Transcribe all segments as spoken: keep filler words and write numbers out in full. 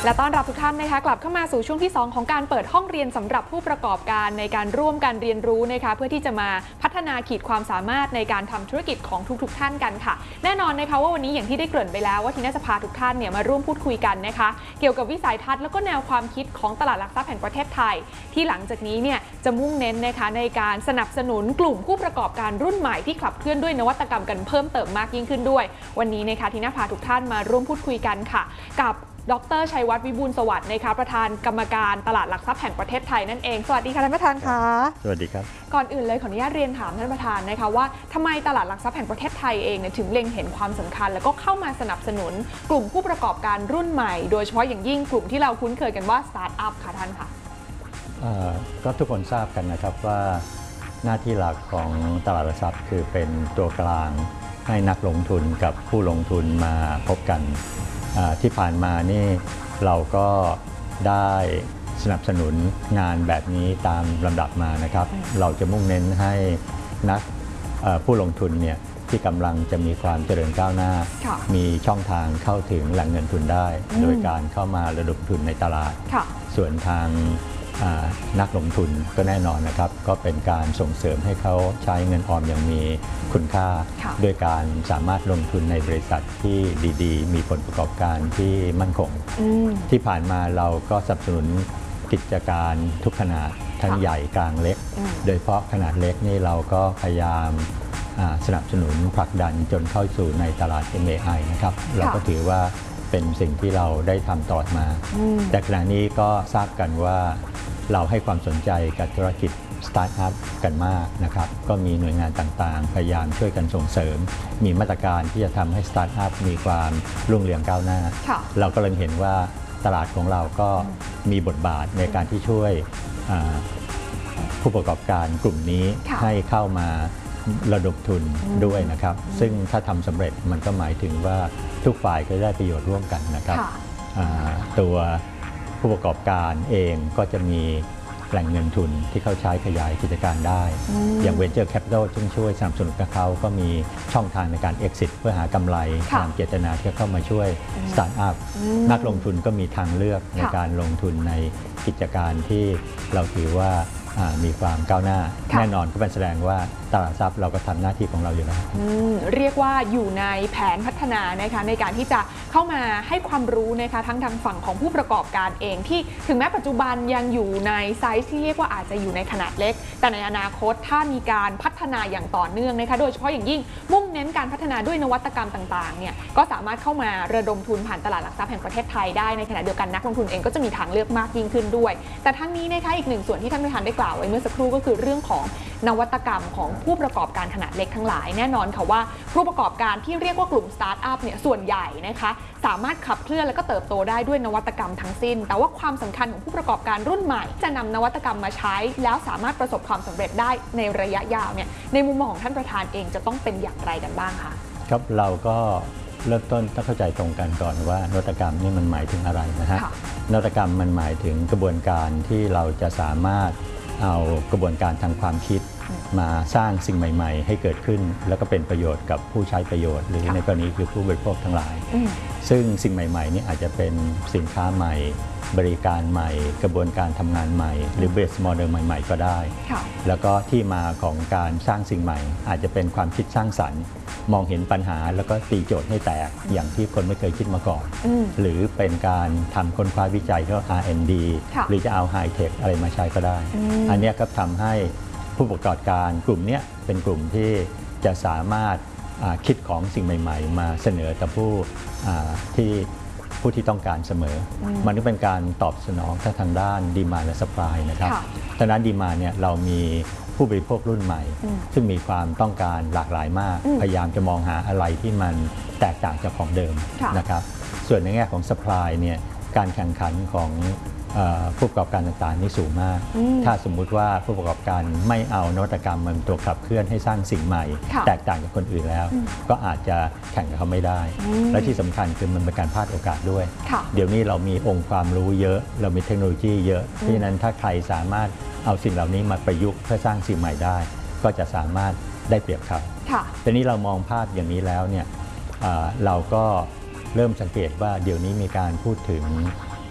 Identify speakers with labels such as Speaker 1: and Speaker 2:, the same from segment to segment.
Speaker 1: และต้อนรับทุกท่านนะคะกลับเข้ามาสู่ช่วงที่สองของการเปิดห้องเรียนสำหรับผู้ประกอบการในการร่วมกันเรียนรู้นะคะเพื่อที่จะมาพัฒนาขีดความสามารถในการทำธุรกิจของทุกๆท่านกันค่ะแน่นอนนะคะว่าวันนี้อย่างที่ได้เกริ่นไปแล้วว่าทีน่าจะพาทุกท่านเนี่ยมาร่วมพูดคุยกันนะคะเกี่ยวกับวิสัยทัศน์แล้วก็แนวความคิดของตลาดหลักทรัพย์แห่งประเทศไทยที่หลังจากนี้เนี่ยจะมุ่งเน้นนะคะในการสนับสนุนกลุ่มผู้ประกอบการรุ่นใหม่ที่ขับเคลื่อนด้วยนวัตกรรมกันเพิ่มเติมมากยิ่งขึ้นด้วยวันนี้นะคะทีน่าพาทุกท่านมาร่วมพูดคุยกันค่ะกับดร.ชัยวัฒน์วิบูลย์สวัสดิ์นะคะประธานกรรมการตลาดหลักทรัพย์แห่งประเทศไทยนั่นเองสวัสดีค่ะท่านประธานค่ะ
Speaker 2: สวัสดีครับ
Speaker 1: ก่อนอื่นเลยขออนุญาตเรียนถามท่านประธานนะคะว่าทำไมตลาดหลักทรัพย์แห่งประเทศไทยเองเนี่ยถึงเล็งเห็นความสำคัญแล้วก็เข้ามาสนับสนุนกลุ่มผู้ประกอบการรุ่นใหม่โดยเฉพาะอย่างยิ่งกลุ่มที่เราคุ้นเคยกันว่าสตาร์ทอัพค่ะท่านค่ะ
Speaker 2: ก็ทุกคนทราบกันนะครับว่าหน้าที่หลักของตลาดหลักทรัพย์คือเป็นตัวกลางให้นักลงทุนกับผู้ลงทุนมาพบกันที่ผ่านมานี่เราก็ได้สนับสนุนงานแบบนี้ตามลำดับมานะครับเราจะมุ่งเน้นให้นักผู้ลงทุนเนี่ยที่กำลังจะมีความเจริญก้าวหน้ามีช่องทางเข้าถึงแหล่งเงินทุนได้โดยการเข้ามาระดมทุนในตลาดส่วนทางนักลงทุนก็แน่นอนนะครับก็เป็นการส่งเสริมให้เขาใช้เงินออมอย่างมีคุณค่าด้วยการสามารถลงทุนในบริษัทที่ดีๆมีผลประกอบการที่มั่นคงที่ผ่านมาเราก็สนับสนุนกิจการทุกขนาดทั้งใหญ่กลางเล็กโดยเฉพาะขนาดเล็กนี่เราก็พยายามสนับสนุนผลักดันจนเข้าสู่ในตลาด เอ็ม เอ ไอ นะครับเราก็ถือว่าเป็นสิ่งที่เราได้ทำต่อมาแต่ขณะนี้ก็ทราบกันว่าเราให้ความสนใจกับธุรกิจสตาร์ทอัพกันมากนะครับก็มีหน่วยงานต่างๆพยายามช่วยกันส่งเสริมมีมาตรการที่จะทำให้สตาร์ทอัพมีความรุ่งเรืองก้าวหน้าเราก็เลยเห็นว่าตลาดของเราก็มีบทบาทในการที่ช่วยผู้ประกอบการกลุ่มนี้ให้เข้ามาระดมทุนด้วยนะครับซึ่งถ้าทำสำเร็จมันก็หมายถึงว่าทุกฝ่ายก็ได้ประโยชน์ร่วมกันนะครับตัวผู้ประกอบการเองก็จะมีแหล่งเงินทุนที่เขาใช้ขยายกิจการได้อย่าง Venture Capital ซึ่งช่วยสนับสนุนกับเขาก็มีช่องทางในการ Exit เพื่อหากำไรตามเจตนาที่เข้ามาช่วยสตาร์ทอัพนักลงทุนก็มีทางเลือกในการลงทุนในกิจการที่เราถือว่ามีความก้าวหน้าแน่นอนก็เป็นแสดงว่าตลาดทรัพย์เราก็ทำหน้าที่ของเราอยู่แล้ว
Speaker 1: เรียกว่าอยู่ในแผนพัฒนานะคะในการที่จะเข้ามาให้ความรู้นะคะทั้งทางฝั่งของผู้ประกอบการเองที่ถึงแม้ปัจจุบันยังอยู่ในไซส์ที่เรียกว่าอาจจะอยู่ในขนาดเล็กแต่ในอนาคตถ้ามีการพัฒนาอย่างต่อเนื่องนะคะโดยเฉพาะอย่างยิ่งมุ่งเน้นการพัฒนาด้วยนวัตกรรมต่างๆเนี่ยก็สามารถเข้ามาระดมทุนผ่านตลาดหลักทรัพย์แห่งประเทศไทยได้ในขณะเดียวกันนักลงทุนเองก็จะมีทางเลือกมากยิ่งขึ้นด้วยแต่ทั้งนี้นะคะอีกหนึ่งส่วนที่ท่านประธานได้กล่าวไว้เมื่อสักครู่ก็คือเรื่องของนวัตกรรมของผู้ประกอบการขนาดเล็กทั้งหลายแน่นอนค่ะว่าผู้ประกอบการที่เรียกว่ากลุ่มสตาร์ทอัพเนี่ยส่วนใหญ่นะคะสามารถขับเคลื่อนและก็เติบโตได้ด้วยนวัตกรรมทั้งสิ้นแต่ว่าความสำคัญของผู้ประกอบการรุ่นใหม่จะนำนวัตกรรมมาใช้แล้วสามารถประสบความสำเร็จได้ในระยะยาวเนี่ยในมุมมองของท่านประธานเองจะต้องเป็นอย่างไรกันบ้างคะ
Speaker 2: ครับเราก็เริ่มต้นต้องเข้าใจตรงกันก่อนว่านวัตกรรมนี่มันหมายถึงอะไรนะฮะนวัตกรรมมันหมายถึงกระบวนการที่เราจะสามารถเอากระบวนการทางความคิดมาสร้างสิ่งใหม่ๆให้เกิดขึ้นแล้วก็เป็นประโยชน์กับผู้ใช้ประโยชน์หรือในกรณีคือผู้บริโภคทั้งหลายซึ่งสิ่งใหม่ๆนี้อาจจะเป็นสินค้าใหม่บริการใหม่กระบวนการทำงานใหม่หรือ business model ใหม่ๆก็ได้แล้วก็ที่มาของการสร้างสิ่งใหม่อาจจะเป็นความคิดสร้างสรรค์มองเห็นปัญหาแล้วก็ตีโจทย์ให้แตกอย่างที่คนไม่เคยคิดมาก่อนหรือเป็นการทำค้นคว้าวิจัยเรียกว่า อาร์ แอนด์ ดี หรือจะเอาไฮเทคอะไรมาใช้ก็ได้อันนี้ก็ทำให้ผู้ประกอบการกลุ่มนี้เป็นกลุ่มที่จะสามารถคิดของสิ่งใหม่ๆมาเสนอต่อผู้ที่ผู้ที่ต้องการเสมอมันก็เป็นการตอบสนองทั้งทางด้านดีมานด์และซัพพลายนะครับทางด้านดีมานด์เนี่ยเรามีผู้บริโภครุ่นใหม่ซึ่งมีความต้องการหลากหลายมากพยายามจะมองหาอะไรที่มันแตกต่างจากของเดิมนะครับส่วนในแง่ของซัพพลายเนี่ยการแข่งขันของผู้ประกอบการต่างๆนี่สูงมากถ้าสมมุติว่าผู้ประกอบการไม่เอานวัตกรรมมันตัวขับเคลื่อนให้สร้างสิ่งใหม่แตกต่างจากคนอื่นแล้วก็อาจจะแข่งกับเขาไม่ได้และที่สำคัญคือมันเป็นการพลาดโอกาสด้วยเดี๋ยวนี้เรามีองค์ความรู้เยอะเรามีเทคโนโลยีเยอะเพราะฉะนั้นถ้าใครสามารถเอาสิ่งเหล่านี้มาประยุกต์เพื่อสร้างสิ่งใหม่ได้ก็จะสามารถได้เปรียบเขาแต่นี้เรามองภาพอย่างนี้แล้วเนี่ยเราก็เริ่มสังเกตว่าเดี๋ยวนี้มีการพูดถึง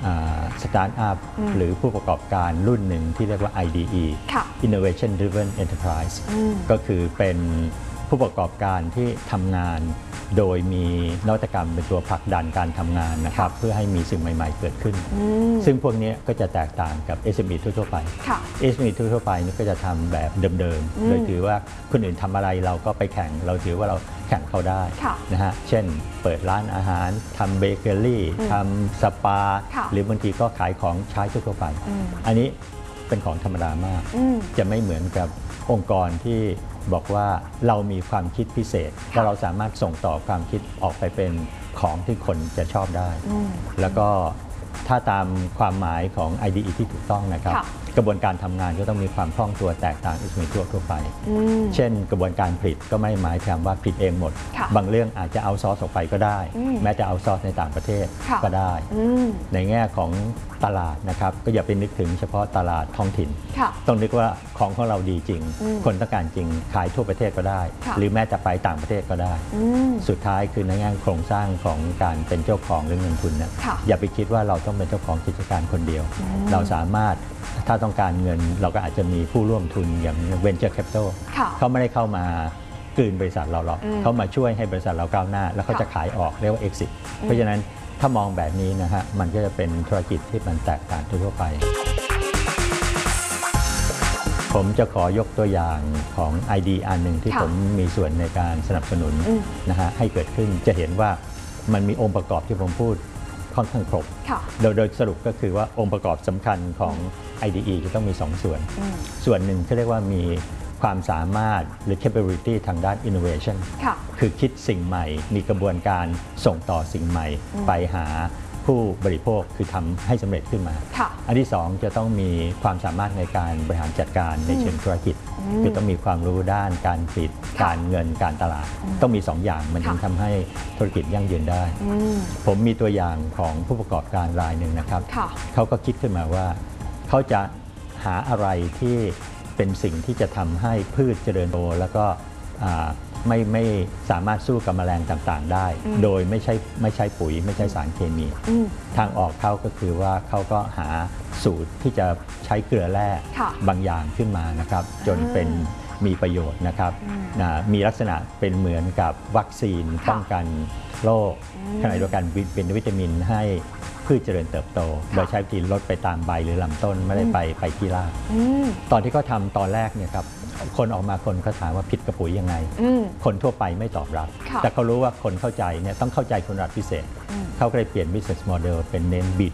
Speaker 2: สตาร์ทอัพหรือผู้ประกอบการรุ่นหนึ่งที่เรียกว่า ไอ ดี อี
Speaker 1: ค่ะ
Speaker 2: Innovation Driven Enterprise ก็คือเป็นผู้ประกอบการที่ทำงานโดยมีนวัตกรรมเป็นตัวผลักดันการทำงานนะครับเพื่อให้มีสิ่งใหม่ๆเกิดขึ้นซึ่งพวกนี้ก็จะแตกต่างกับ เอส เอ็ม อี ทั่วๆไป เอส เอ็ม อี ทั่วๆไปนี่ก็จะทำแบบเดิมๆโดยถือว่าคนอื่นทำอะไรเราก็ไปแข่งเราถือว่าเราแข่งเขาได้นะฮะเช่นเปิดร้านอาหารทำเบเกอรี่ทำสปาหรือบางทีก็ขายของใช้ทั่วๆไปอันนี้เป็นของธรรมดามากจะไม่เหมือนกับองค์กรที่บอกว่าเรามีความคิดพิเศษและเราสามารถส่งต่อความคิดออกไปเป็นของที่คนจะชอบได้แล้วก็ถ้าตามความหมายของ ไอ ดี อี ที่ถูกต้องนะครับกระบวนการทำงานก็ต้องมีความคล่องตัวแตกต่างจากทั่วทั่วไปเช่นกระบวนการผลิตก็ไม่หมายความว่าผลิตเองหมดบางเรื่องอาจจะเอาซอร์สออกไปก็ได้แม้จะเอาซอร์สในต่างประเทศก็ได้ในแง่ของตลาดนะครับก็อย่าไปนึกถึงเฉพาะตลาดท้องถิ่นต้องนึกว่าของของเราดีจริงคนต้องการจริงขายทั่วประเทศก็ได้หรือแม้จะไปต่างประเทศก็ได้สุดท้ายคือในแง่โครงสร้างของการเป็นเจ้าของหรือเงินทุนนะอย่าไปคิดว่าเราต้องเป็นเจ้าของกิจการคนเดียวเราสามารถถ้าต้องการเงินเราก็อาจจะมีผู้ร่วมทุนอย่าง Venture Capital เขาไม่ได้เข้ามากลืนบริษัทเราหรอกเขามาช่วยให้บริษัทเราก้าวหน้าแล้วเขาจะขายออกเรียกว่า exit เพราะฉะนั้นถ้ามองแบบนี้นะฮะมันก็จะเป็นธุรกิจที่มันแตกต่างทั่วไป ผมจะขอยกตัวอย่างของ ไอ ดี อันหนึ่งที่ผมมีส่วนในการสนับสนุนนะฮะให้เกิดขึ้นจะเห็นว่ามันมีองค์ประกอบที่ผมพูดค่อนข้างครบโดยโดยสรุปก็คือว่าองค์ประกอบสำคัญของ ไอ ดี อี จะต้องมีสองส่วนส่วนหนึ่งเขาเรียกว่ามีความสามารถหรือ capability ทางด้าน innovation คือคิดสิ่งใหม่มีกระบวนการส่งต่อสิ่งใหม่ไปหาผู้บริโภคคือทำให้สำเร็จขึ้นมาอันที่สองจะต้องมีความสามารถในการบริหารจัดการในเชิงธุรกิจคือต้องมีความรู้ด้านการผลิตการเงินการตลาดต้องมีสองอย่างมันถึงทำให้ธุรกิจยั่งยืนได้ผมมีตัวอย่างของผู้ประกอบการรายหนึ่งนะครับเขาก็คิดขึ้นมาว่าเขาจะหาอะไรที่เป็นสิ่งที่จะทำให้พืชเจริญโตแล้วก็ไม่ไม่สามารถสู้กับแมลงต่างๆได้โดยไม่ใช่ไม่ใช่ปุ๋ยไม่ใช่สารเคมีทางออกเขาก็คือว่าเขาก็หาสูตรที่จะใช้เกลือแร่บางอย่างขึ้นมานะครับจนเป็นมีประโยชน์นะครับมีลักษณะเป็นเหมือนกับวัคซีนป้องกันโรคขณะเดียวกันเป็นวิตามินให้พืชเจริญเติบโตโดยใช้วิธีลดไปตามใบหรือลำต้นไม่ได้ไปไปที่รากตอนที่เขาทำตอนแรกเนี่ยครับคนออกมาคนเขาถามว่าผิดกับปุ๋ยยังไงคนทั่วไปไม่ตอบรับแต่เขารู้ว่าคนเข้าใจเนี่ยต้องเข้าใจคนระดับพิเศษเขาก็เลยเปลี่ยน business model เป็นเน้น บี